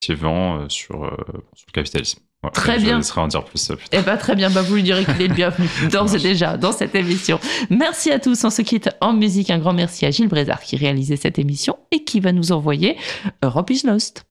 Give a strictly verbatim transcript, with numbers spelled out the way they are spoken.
euh, sur, euh, sur le capitalisme. Voilà, très je bien. Je laisserai en dire plus. plus Eh ben, très bien, bah, vous lui direz qu'il est le bienvenu d'ores et déjà dans cette émission. Merci à tous. On se quitte en musique. Un grand merci à Gilles Brézard qui réalisait cette émission et qui va nous envoyer Europe is Lost.